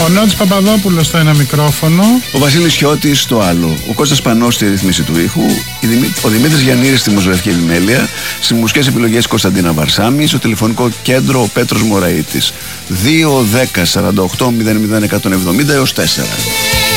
Ο Νότης Παπαδόπουλος στο ένα μικρόφωνο. Ο Βασίλης Χιώτης στο άλλο. Ο Κώστας Πανός στη ρύθμιση του ήχου. Ο Δημήτρης Γιαννήρης στη μουσική επιμέλεια. Στις μουσικές επιλογές Κωνσταντίνα Βαρσάμι. Στο τηλεφωνικό κέντρο ο Πέτρος Μωραΐτης. 2-10-48-00-170 έως 4.